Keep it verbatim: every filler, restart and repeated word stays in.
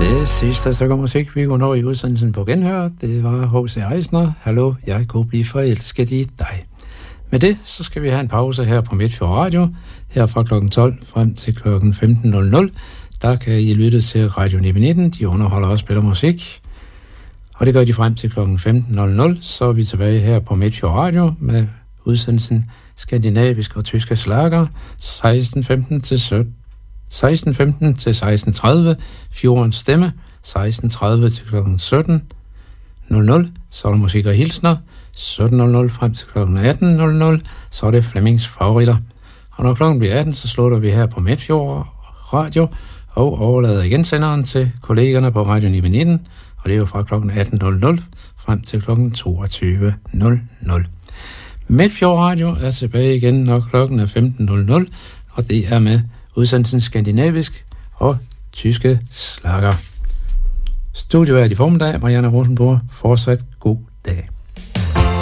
Det sidste stykke musik, vi kunne nå i udsendelsen på genhør, det var H C Eisner. Hallo, jeg kunne blive forelsket i dig. Med det, så skal vi have en pause her på Midtfjord Radio, her fra klokken tolv frem til klokken femten nul nul. Der kan I lytte til Radio nitten. De underholder og spiller musik. Og det gør de frem til klokken femten nul nul. Så er vi tilbage her på Midtfjord Radio med udsendelsen Skandinavisk og tyske slager seksten femten til sytten. seksten femten til seksten tredive, Fjordens Stemme, seksten tredive til klokken sytten nul nul, så er der musik og hilsner, sytten nul nul frem til klokken atten nul nul, så er det Flemmings favoritter. Og når klokken bliver atten, så slutter vi her på Midtfjord Radio og overlader igen senderen til kollegerne på Radio nitten, og det er jo fra klokken atten nul nul frem til klokken toogtyve nul nul. Midtfjord Radio er tilbage igen, når klokken er femten nul nul, og det er med udsendelsen Skandinavisk og tyske slager. Studio er i formiddag, Marianne Rosenborg. Fortsat god dag.